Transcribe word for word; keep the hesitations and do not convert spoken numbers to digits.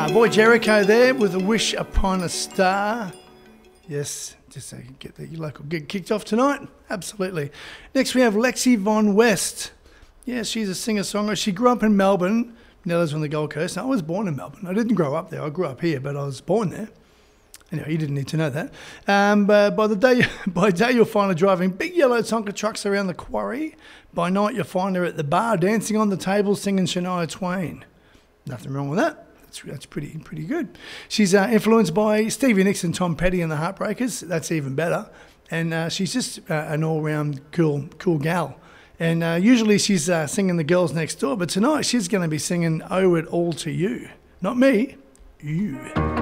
Uh, Boy Jericho there with a Wish Upon a Star. Yes, just so you can get the local gig kicked off tonight. Absolutely. Next we have Lexi Von West. Yeah, she's a singer-songwriter. She grew up in Melbourne. Nella's on the Gold Coast. I was born in Melbourne. I didn't grow up there. I grew up here, but I was born there. Anyway, you didn't need to know that. Um, but by the day, by day, you'll find her driving big yellow Tonka trucks around the quarry. By night, you'll find her at the bar, dancing on the table, singing Shania Twain. Nothing wrong with that. That's, that's pretty pretty good. She's uh, influenced by Stevie Nicks and Tom Petty and the Heartbreakers. That's even better. And uh, she's just uh, an all-round cool cool gal. And uh, usually she's uh, singing The Girls Next Door, but tonight she's going to be singing Owe It All to You. Not me, you.